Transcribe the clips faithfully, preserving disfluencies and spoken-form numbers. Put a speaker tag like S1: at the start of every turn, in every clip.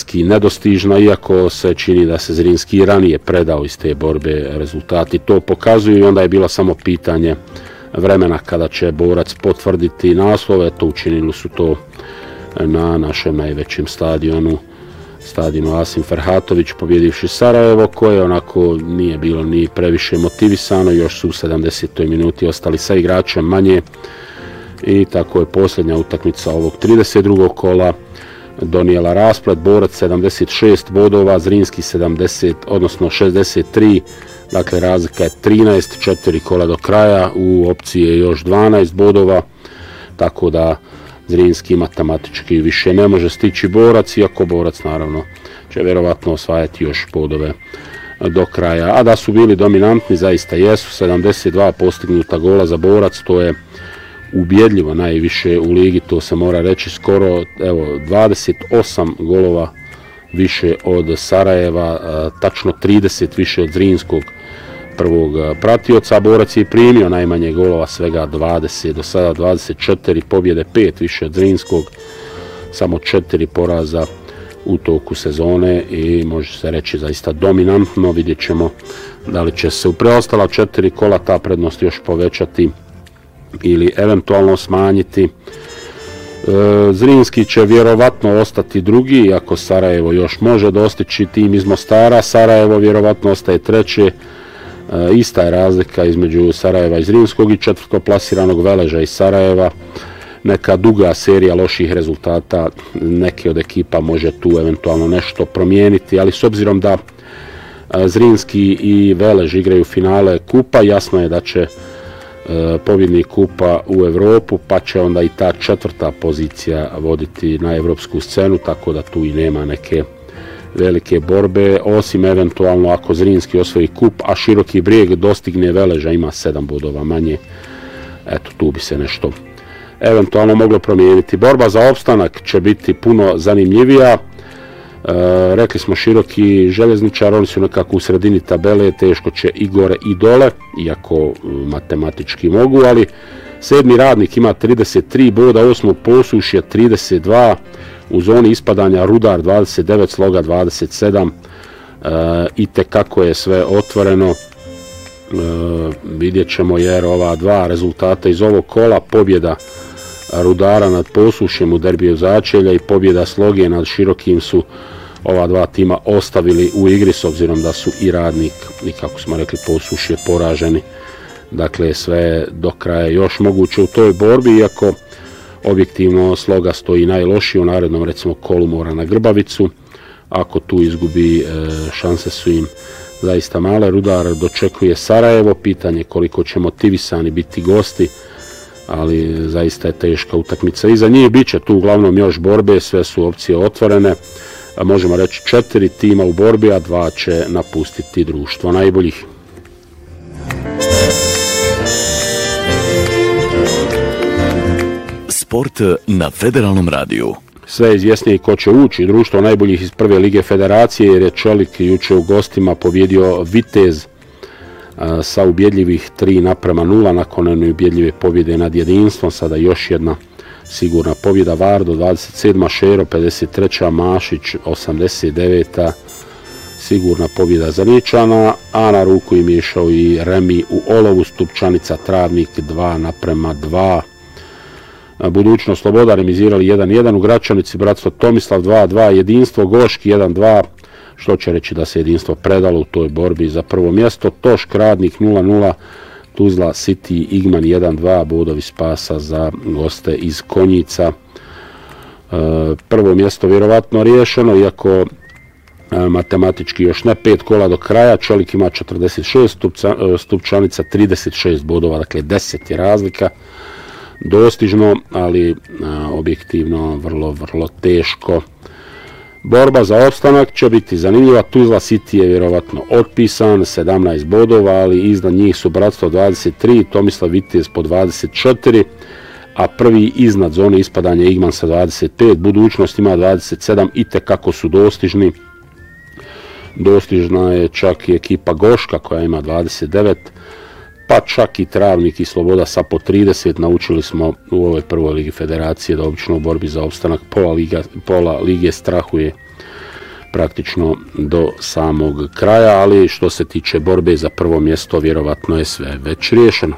S1: Zrinski nedostižna, iako se čini da se Zrinski ranije predao iz te borbe. Rezultati to pokazuju i onda je bilo samo pitanje vremena kada će Borac potvrditi naslove. To učinili su to na našem najvećem stadionu, stadionu Asim Ferhatović, pobjedivši Sarajevo, koje onako nije bilo ni previše motivisano. Još su u sedamdesetoj minuti ostali sa igračem manje i tako je posljednja utakmica ovog trideset drugog kola donijela rasplet. Borac sedamdeset šest bodova, Zrinski sedamdeset, odnosno šezdeset tri, dakle razlika je trinaest, četiri kola do kraja, u opciji je još dvanaest bodova, tako da Zrinski matematički više ne može stići Borac, iako Borac naravno će vjerovatno osvajati još bodove do kraja. A da su bili dominantni, zaista jesu, sedamdeset dva postignuta gola za Borac, to je ubjedljivo najviše u ligi, to se mora reći, skoro evo dvadeset osam golova više od Sarajeva, tačno trideset više od Zrinskog prvog pratioca. Borac je primio najmanje golova, svega dvadeset, do sada dvadeset četiri pobjede, pet više od Zrinskog, samo četiri poraza u toku sezone i može se reći zaista dominantno. Vidjet ćemo da li će se u preostala četiri kola ta prednost još povećati ili eventualno smanjiti. E, Zrinski će vjerovatno ostati drugi, iako Sarajevo još može dostići tim iz Mostara. Sarajevo vjerovatno ostaje treće. E, ista je razlika između Sarajeva i Zrinskog i četvrtoplasiranog Veleža iz Sarajeva. Neka duga serija loših rezultata neke od ekipa može tu eventualno nešto promijeniti, ali s obzirom da Zrinski i Velež igraju finale kupa, jasno je da će pobjednik kupa u Evropu, pa će onda i ta četvrta pozicija voditi na evropsku scenu, tako da tu i nema neke velike borbe, osim eventualno ako Zrinski osvoji kup, a Široki Brijeg dostigne Veleža, ima sedam bodova manje, eto tu bi se nešto eventualno moglo promijeniti. Borba za opstanak će biti puno zanimljivija. E, rekli smo Široki Željezničar, oni su nekako u sredini tabele, teško će i gore i dole, iako matematički mogu, ali sedmi Radnik ima trideset tri boda, osmo Posušje trideset dva, u zoni ispadanja Rudar dvadeset devet, Sloga dvadeset sedam, e, i tekako je sve otvoreno. E, vidjet ćemo jer ova dva rezultata iz ovog kola, pobjeda Rudara nad Posušjem u derbiju začelja i pobjeda Sloge nad Širokim su ova dva tima ostavili u igri, s obzirom da su i Radnik i kako smo rekli Posušje poraženi. Dakle, sve do kraja još moguće u toj borbi, iako objektivno Sloga stoji najlošije u narednom recimo kolu, mora na Grbavicu. Ako tu izgubi, šanse su im zaista male. Rudar dočekuje Sarajevo, pitanje koliko će motivisani biti gosti, ali zaista je teška utakmica i za njih. Biće tu uglavnom još borbe, sve su opcije otvorene, možemo reći četiri tima u borbi, a dva će napustiti društvo najboljih.
S2: Sport na Federalnom radiju.
S1: Sve izvjesnije ko će ući društvo najboljih iz prve lige federacije, jer je Čelik juče u gostima pobjedio Vitez sa ubjedljivih tri naprema nula, nakon one ubjedljive pobjede nad Jedinstvom. Sada još jedna sigurna pobjeda. Vardo dvadeset sedma, Šero pedeset treća, Mašić osamdeset deveta, sigurna pobjeda za Ničana, a na ruku im je išao i remi u Olovu, Stupčanica Travnik dva naprema dva. Budućnost Sloboda remizirali jedan jedan, u Gračanici Bratstvo Tomislav dva dva, Jedinstvo Goški jedan dva, što će reći da se Jedinstvo predalo u toj borbi za prvo mjesto. Tošk Radnik nula nula, Tuzla City Igman jedan dva, bodovi spasa za goste iz Konjica. Prvo mjesto vjerovatno riješeno, iako matematički još ne, pet kola do kraja. Čelik ima četrdeset šest, Stupčanica trideset šest bodova, dakle deset je razlika. Dostižno, ali objektivno vrlo, vrlo teško. Borba za opstanak će biti zanimljiva. Tuzla City je vjerovatno otpisan, sedamnaest bodova, ali iznad njih su Bratstvo dvadeset tri, Tomislav Vitez po dvadeset četiri, a prvi iznad zone ispadanja Igman sa dvadeset pet, Budućnost ima dvadeset sedam, i tekako su dostižni. Dostižna je čak i ekipa Goška koja ima dvadeset devet, pa čak i Travnik i Sloboda sa po trideset. Naučili smo u ovoj prvoj ligi federacije da obično u borbi za opstanak pola, liga, pola lige strahuje praktično do samog kraja, ali što se tiče borbe za prvo mjesto, vjerovatno je sve već riješeno.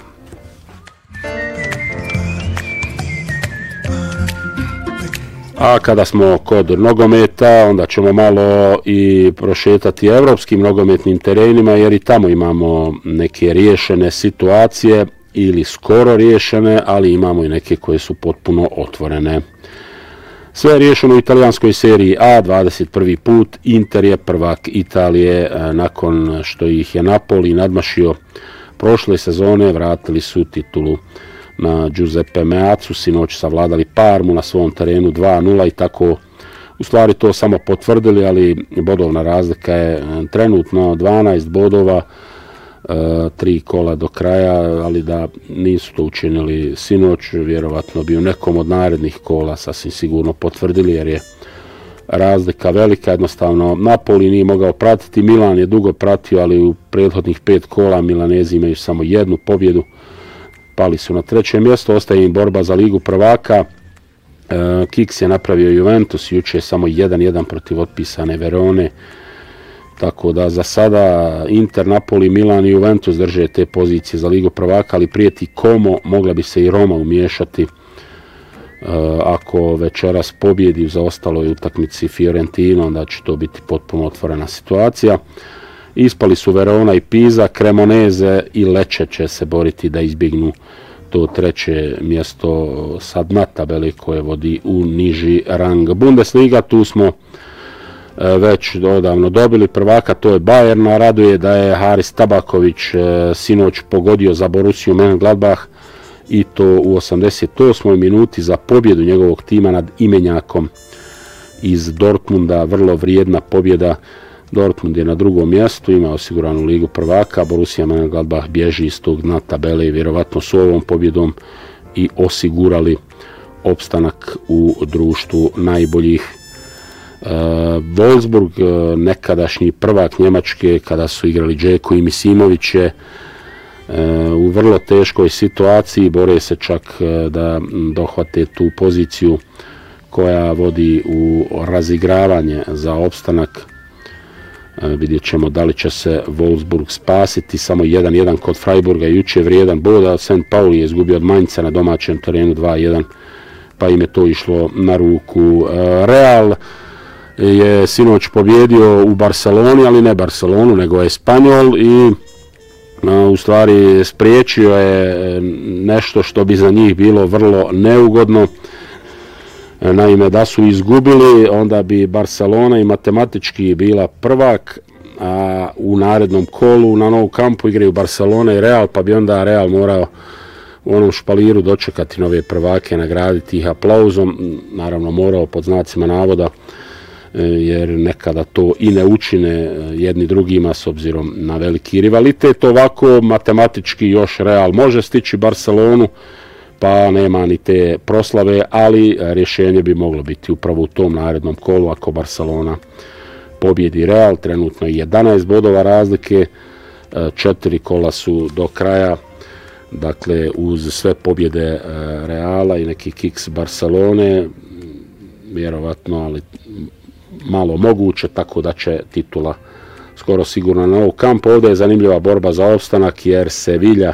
S1: A kada smo kod nogometa, onda ćemo malo i prošetati evropskim nogometnim terenima, jer i tamo imamo neke riješene situacije ili skoro riješene, ali imamo i neke koje su potpuno otvorene. Sve je riješeno u italijanskoj seriji A, dvadeset prvi put. Inter je prvak Italije nakon što ih je Napoli nadmašio prošle sezone, vratili su titulu na Giuseppe Meazzu, sinoć savladali Parmu na svom terenu dva nula i tako u stvari to samo potvrdili, ali bodovna razlika je trenutno dvanaest bodova, tri kola do kraja, ali da nisu to učinili sinoć, vjerovatno bi u nekom od narednih kola sasvim sigurno potvrdili, jer je razlika velika. Jednostavno Napoli nije mogao pratiti, Milan je dugo pratio, ali u prethodnih pet kola Milanezi imaju samo jednu pobjedu, pali su na treće mjesto, ostaje im borba za ligu prvaka. Kiks je napravio Juventus, juče samo jedan jedan protiv otpisane Verone, tako da za sada Inter, Napoli, Milan i Juventus drže te pozicije za ligu prvaka, ali prijeti Como, mogla bi se i Roma umiješati ako večeras pobjedi u zaostaloj utakmici Fiorentino, onda će to biti potpuno otvorena situacija. Ispali su Verona i Pisa, Cremonese i Lecce će se boriti da izbjegnu to treće mjesto sa dna tabele koje vodi u niži rang. Bundesliga, tu smo već odavno dobili prvaka, to je Bayern, a raduje da je Haris Tabaković sinoć pogodio za Borussiju Mönchengladbach i to u osamdeset osmoj minuti za pobjedu njegovog tima nad imenjakom iz Dortmunda, vrlo vrijedna pobjeda. Dortmund je na drugom mjestu, ima osiguranu ligu prvaka, Borussia Mönchengladbach bježi iz tog dna tabele i vjerovatno su ovom pobjedom i osigurali opstanak u društvu najboljih. Uh, Wolfsburg, uh, nekadašnji prvak Njemačke, kada su igrali Džeko i Misimović, je uh, u vrlo teškoj situaciji, bore se čak uh, da dohvate tu poziciju koja vodi u razigravanje za opstanak. Vidjet ćemo da li će se Wolfsburg spasiti, samo jedan jedan kod Freiburga, juče vrijedan bod, a Saint Pauli je izgubio od Mainca na domaćem terenu dva jedan, pa im je to išlo na ruku. Real je sinoć pobjedio u Barceloni, ali ne Barcelonu, nego Espanyol i u stvari spriječio je nešto što bi za njih bilo vrlo neugodno. Naime, da su izgubili, onda bi Barcelona i matematički bila prvak, a u narednom kolu na Nou Campu igraju Barcelona i Real, pa bi onda Real morao u onom špaliru dočekati nove prvake, nagraditi ih aplauzom, naravno morao pod znacima navoda, jer nekada to i ne učine jedni drugima s obzirom na veliki rivalitet. Ovako matematički još Real može stići Barcelonu, pa nema ni te proslave, ali rješenje bi moglo biti upravo u tom narednom kolu ako Barcelona pobjedi Real. Trenutno je jedanaest bodova razlike, četiri kola su do kraja, dakle uz sve pobjede Reala i neki kiks Barcelone, vjerovatno, ali malo moguće, tako da će titula skoro sigurno na Nou Camp. Ovdje je zanimljiva borba za opstanak, jer Sevilla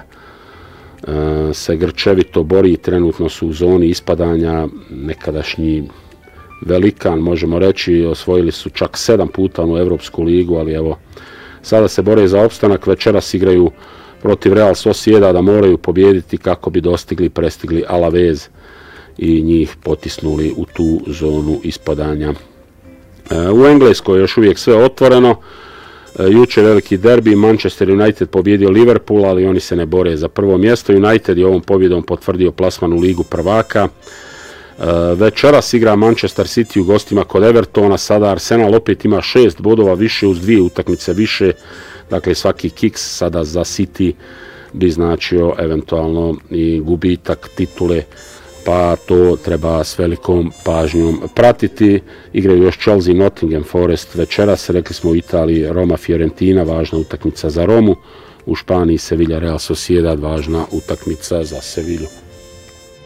S1: se grčevito bori, trenutno su u zoni ispadanja, nekadašnji velikan, možemo reći, osvojili su čak sedam puta u Evropsku ligu, ali evo, sada se bore za opstanak, večeras igraju protiv Real Sociedada, da moraju pobijediti kako bi dostigli, prestigli Alavez i njih potisnuli u tu zonu ispadanja. U Engleskoj je još uvijek sve otvoreno. Juče veliki derbi, Manchester United pobjedio Liverpool, ali oni se ne bore za prvo mjesto. United je ovom pobjedom potvrdio plasman u ligu prvaka. Večeras igra Manchester City u gostima kod Evertona, sada Arsenal opet ima šest bodova više uz dvije utakmice više, dakle svaki kiks sada za City bi značio eventualno i gubitak titule, pa to treba s velikom pažnjom pratiti. Igraju još Chelsea, Nottingham Forest večeras, rekli smo u Italiji Roma Fiorentina, važna utakmica za Romu, u Španiji Sevilla Real Sociedad, važna utakmica za Sevilju.